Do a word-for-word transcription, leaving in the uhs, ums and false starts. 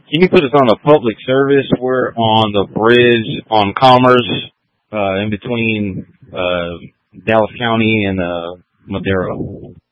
Can you put us on a public service? We're on the bridge on Commerce, uh, in between uh, Dallas County and uh, Madero.